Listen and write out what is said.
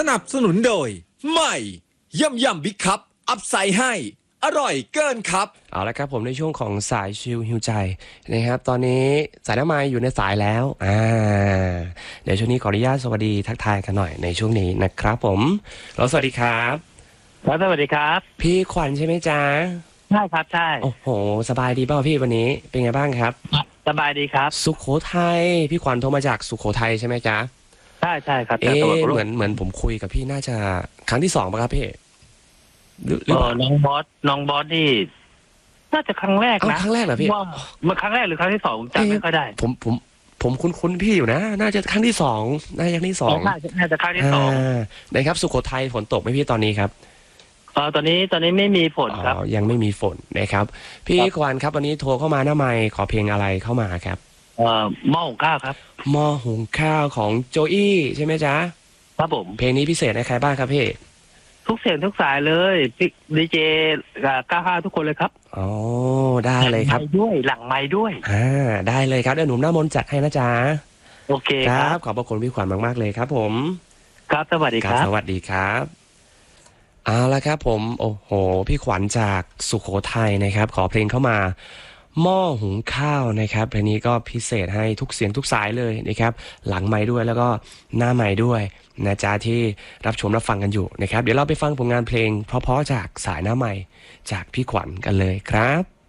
นับสนุนโดยใหม่ยำบิ๊กคัพอัพไซด์ให้อร่อยเกินครับเอาละครับผมในช่วงของสายชิลฮิวใจนะครับตอนนี้สายน้ำมันอยู่ในสายแล้วเดี๋ยวช่วงนี้ขออนุญาตสวัสดีทักทายกันหน่อยในช่วงนี้นะครับผมเราสวัสดีครับครับสวัสดีครับพี่ขวัญใช่ไหมจ๊ะใช่ครับใช่โอ้โหสบายดีเปล่าพี่วันนี้เป็นไงบ้างครับสบายดีครับสุโขทัยพี่ขวัญโทรมาจากสุโขทัยใช่ไหมจ๊ะใช่ใช่ครับเหมือนผมคุยกับพี่น่าจะครั้งที่2ป่ะครับพี่น้องบอสนี่น่าจะครั้งแรกนะครั้งแรกเหรอพี่มันครั้งแรกหรือครั้งที่2ผมจำไม่ค่อยได้ผมคุ้นพี่อยู่นะน่าจะครั้งที่2น่าจะครั้งที่2 น่าจะครั้งที่2 นะครับสุโขทัยฝนตกไหมพี่ตอนนี้ครับตอนนี้ไม่มีฝนครับยังไม่มีฝนนะครับพี่ขวัญครับวันนี้โทรเข้ามาหน้าไมค์ขอเพลงอะไรเข้ามาครับหม้อหุงข้าวครับหม้อหุงข้าวของโจอี้ใช่ไหมจ๊ะครับผมเพลงนี้พิเศษให้ใครบ้างครับพี่ทุกเสียงทุกสายเลยดีเจ95ทุกคนเลยครับอ๋อได้เลยครับด้วยหลังไม้ด้วยได้เลยครับเดี๋ยวหนุ่มหน้ามนจัดให้นะจ๊ะโอเคครับขอบพระคุณพี่ขวัญมากๆเลยครับผมครับสวัสดีครับสวัสดีครับเอาละครับผมโอ้โหพี่ขวัญจากสุโขทัยนะครับขอเพลงเข้ามาหม้อหุงข้าวนะครับเพลงนี้ก็พิเศษให้ทุกเสียงทุกสายเลยนะครับหลังไมค์ด้วยแล้วก็หน้าไมค์ด้วยนะจ๊ะที่รับชมรับฟังกันอยู่นะครับเดี๋ยวเราไปฟังผลงานเพลงเพราะๆจากสายหน้าไมค์จากพี่ขวัญกันเลยครับ